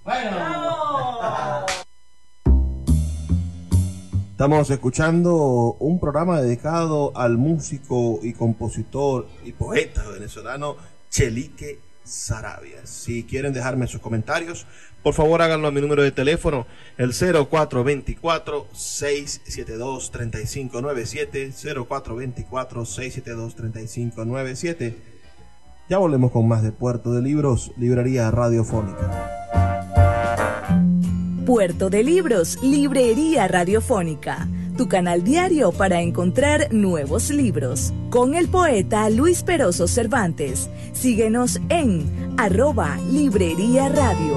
Bueno. Estamos escuchando un programa dedicado al músico y compositor y poeta venezolano Chelique Saravia. Si quieren dejarme sus comentarios, por favor háganlo a mi número de teléfono, el 0424-672-3597, 0424-672-3597. Ya volvemos con más de Puerto de Libros, librería radiofónica. Puerto de Libros, librería radiofónica, tu canal diario para encontrar nuevos libros. Con el poeta Luis Peroso Cervantes. Síguenos en @librería radio.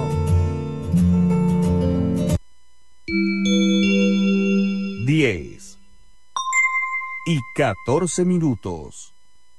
10 y 14 minutos.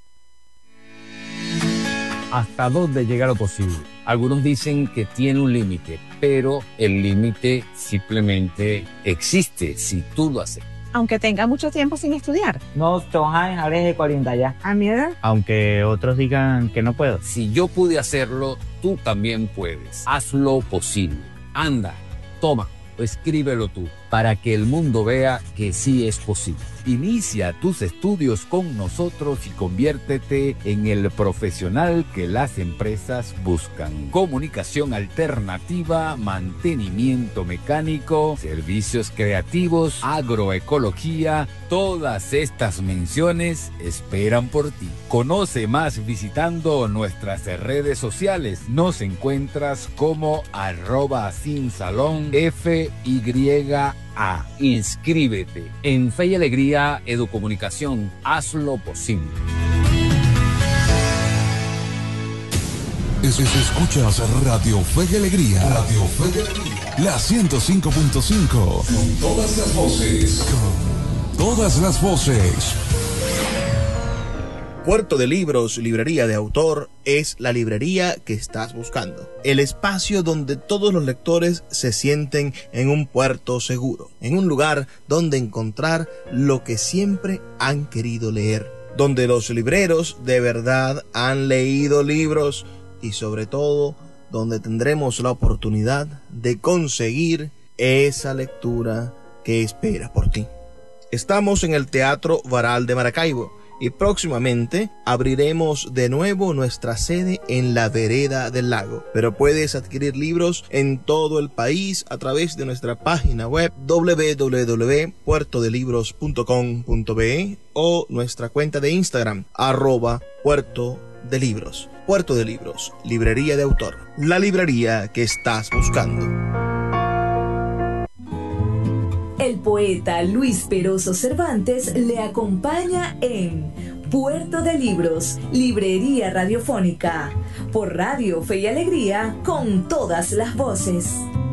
¿Hasta dónde llega lo posible? Algunos dicen que tiene un límite, pero el límite simplemente existe si tú lo haces. Aunque tenga mucho tiempo sin estudiar. No, Tojan, Alex de 40 ya. ¿A mi edad? Aunque otros digan que no puedo. Si yo pude hacerlo, tú también puedes. Hazlo posible. Anda, toma, escríbelo tú, para que el mundo vea que sí es posible. Inicia tus estudios con nosotros y conviértete en el profesional que las empresas buscan. Comunicación alternativa, mantenimiento mecánico, servicios creativos, agroecología, todas estas menciones esperan por ti. Conoce más visitando nuestras redes sociales. Nos encuentras como @sinsalonfya. Inscríbete en Fe y Alegría Educomunicación. Hazlo posible. Escuchas Radio Fe y Alegría. Radio Fe y Alegría. La 105.5. Con todas las voces. Con todas las voces. Puerto de Libros, librería de autor, es la librería que estás buscando. El espacio donde todos los lectores se sienten en un puerto seguro, en un lugar donde encontrar lo que siempre han querido leer, donde los libreros de verdad han leído libros y sobre todo donde tendremos la oportunidad de conseguir esa lectura que espera por ti. Estamos en el Teatro Varal de Maracaibo y próximamente abriremos de nuevo nuestra sede en la Vereda del Lago. Pero puedes adquirir libros en todo el país a través de nuestra página web www.puertodelibros.com.be o nuestra cuenta de Instagram @Puerto de Libros. Puerto de Libros, librería de autor, la librería que estás buscando. El poeta Luis Peroso Cervantes le acompaña en Puerto de Libros, librería radiofónica, por Radio Fe y Alegría, con todas las voces.